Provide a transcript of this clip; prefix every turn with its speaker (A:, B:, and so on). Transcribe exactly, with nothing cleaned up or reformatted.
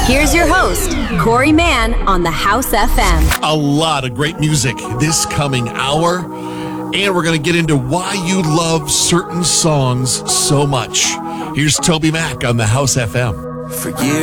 A: Here's your host, Corey Mann on the House F M.
B: A lot of great music this coming hour, and we're going to get into why you love certain songs so much. Here's Toby Mac on the House F M.
C: For years